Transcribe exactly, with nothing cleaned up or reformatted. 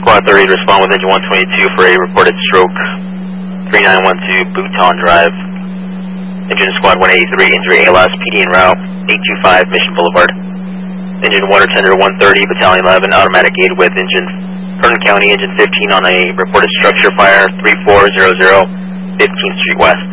Squad thirty to respond with engine one twenty-two for a reported stroke. three nine one two Bhutan Drive. Engine Squad one eighty-three, injury A L S, P D en route, eight two five Mission Boulevard. Engine one or tender one thirty, Battalion eleven, automatic aid with engine Kern County, engine fifteen on a reported structure fire, three four zero zero, fifteenth Street West.